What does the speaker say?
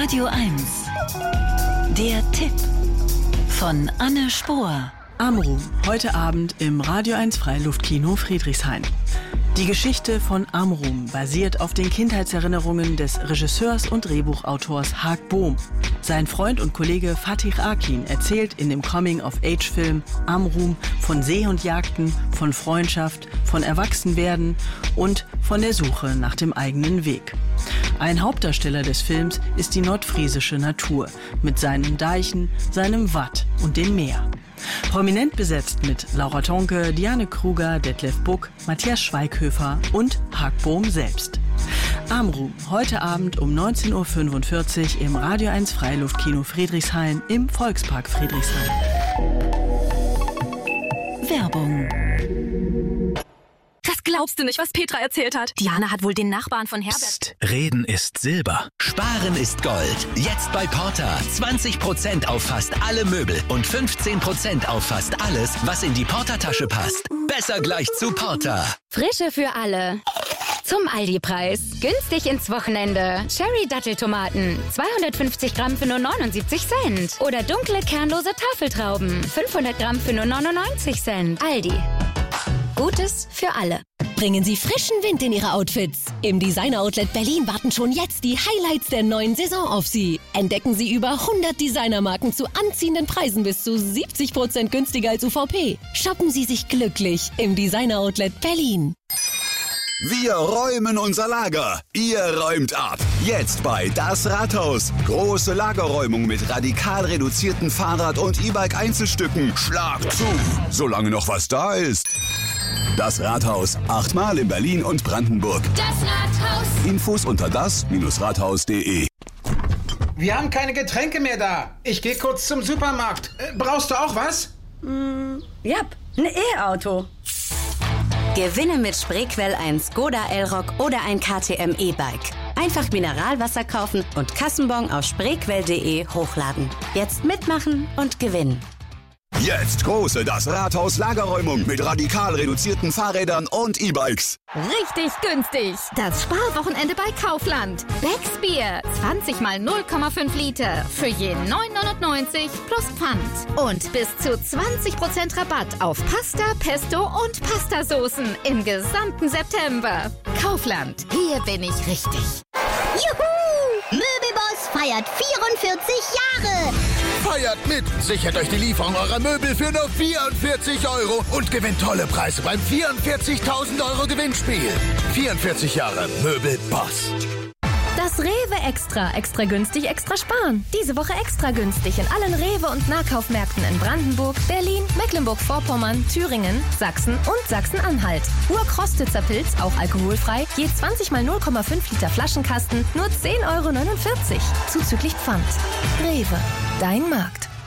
Radio 1. Der Tipp von Anne Spohr. Amrum, heute Abend im Radio 1 Freiluftkino Friedrichshain. Die Geschichte von Amrum basiert auf den Kindheitserinnerungen des Regisseurs und Drehbuchautors Haak Bohm. Sein Freund und Kollege Fatih Akin erzählt in dem Coming-of-Age-Film Amrum von Seehundjagden, von Freundschaft, von Erwachsenwerden und von der Suche nach dem eigenen Weg. Ein Hauptdarsteller des Films ist die nordfriesische Natur mit seinen Deichen, seinem Watt und dem Meer. Prominent besetzt mit Laura Tonke, Diane Kruger, Detlef Buck, Matthias Schweighöfer und Haak Bohm selbst. Amrum, heute Abend um 19.45 Uhr im Radio 1 Freiluftkino Friedrichshain im Volkspark Friedrichshain. Werbung. Das glaubst du nicht, was Petra erzählt hat. Diana hat wohl den Nachbarn von Herbert... Psst, Reden ist Silber. Sparen ist Gold. Jetzt bei Porta. 20% auf fast alle Möbel und 15% auf fast alles, was in die Porta-Tasche passt. Besser gleich zu Porta. Frische für alle. Zum Aldi-Preis. Günstig ins Wochenende. Cherry-Datteltomaten. 250 Gramm für nur 79 Cent. Oder dunkle, kernlose Tafeltrauben. 500 Gramm für nur 99 Cent. Aldi. Gutes für alle. Bringen Sie frischen Wind in Ihre Outfits. Im Designer Outlet Berlin warten schon jetzt die Highlights der neuen Saison auf Sie. Entdecken Sie über 100 Designermarken zu anziehenden Preisen bis zu 70% günstiger als UVP. Shoppen Sie sich glücklich im Designer Outlet Berlin. Wir räumen unser Lager. Ihr räumt ab. Jetzt bei Das Rathaus. Große Lagerräumung mit radikal reduzierten Fahrrad- und E-Bike-Einzelstücken. Schlag zu, solange noch was da ist. Das Rathaus. 8-mal in Berlin und Brandenburg. Das Rathaus. Infos unter das-rathaus.de. Wir haben keine Getränke mehr da. Ich gehe kurz zum Supermarkt. Brauchst du auch was? Ja, ein E-Auto. Gewinne mit Spreequell ein Skoda Elroq oder ein KTM E-Bike. Einfach Mineralwasser kaufen und Kassenbon auf spreequell.de hochladen. Jetzt mitmachen und gewinnen. Jetzt große Das Rathaus Lagerräumung mit radikal reduzierten Fahrrädern und E-Bikes. Richtig günstig. Das Sparwochenende bei Kaufland. Becks Bier. 20 mal 0,5 Liter. Für je 9,99 plus Pfand. Und bis zu 20% Rabatt auf Pasta, Pesto und Pastasoßen im gesamten September. Kaufland. Hier bin ich richtig. Juhu! Möbelboss feiert 44 Jahre. Feiert mit! Sichert euch die Lieferung eurer Möbel für nur 44 € und gewinnt tolle Preise beim 44.000 € Gewinnspiel. 44 Jahre Möbelboss. Das Rewe Extra. Extra günstig, extra sparen. Diese Woche extra günstig in allen Rewe- und Nahkaufmärkten in Brandenburg, Berlin, Mecklenburg-Vorpommern, Thüringen, Sachsen und Sachsen-Anhalt. Urkrostitzer Pilz, auch alkoholfrei, je 20 mal 0,5 Liter Flaschenkasten, nur 10,49 € zuzüglich Pfand. Rewe, dein Markt.